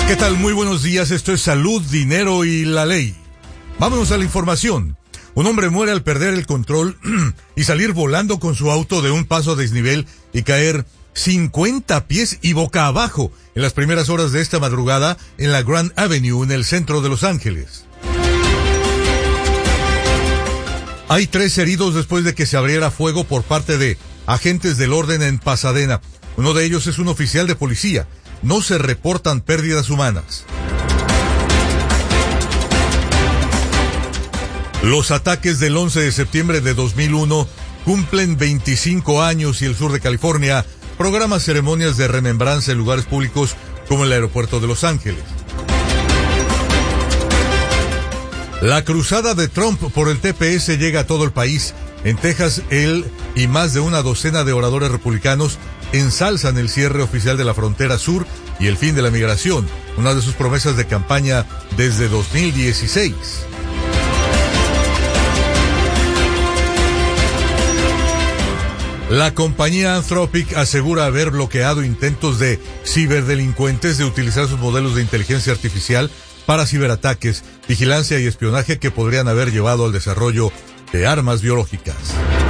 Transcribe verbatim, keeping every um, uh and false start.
¿Qué tal? Muy buenos días, esto es Salud, Dinero y la Ley. Vámonos a la información. Un hombre muere al perder el control y salir volando con su auto de un paso a desnivel y caer cincuenta pies y boca abajo en las primeras horas de esta madrugada en la Grand Avenue en el centro de Los Ángeles. Hay tres heridos después de que se abriera fuego por parte de agentes del orden en Pasadena. Uno de ellos es un oficial de policía. No se reportan pérdidas humanas. Los ataques del once de septiembre de dos mil uno cumplen veinticinco años y el sur de California programa ceremonias de remembranza en lugares públicos como el aeropuerto de Los Ángeles. La cruzada de Trump por el T P S llega a todo el país. En Texas, él y más de una docena de oradores republicanos ensalzan el cierre oficial de la frontera sur y el fin de la migración, una de sus promesas de campaña desde dos mil dieciséis. La compañía Anthropic asegura haber bloqueado intentos de ciberdelincuentes de utilizar sus modelos de inteligencia artificial para ciberataques, vigilancia y espionaje que podrían haber llevado al desarrollo de armas biológicas.